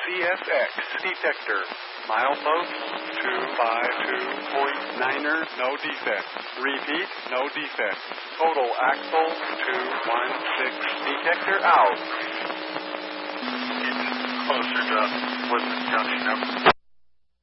CSX detector. Milepost 252.9er, no defect. Repeat, no defect. Total axle 216. Detector out.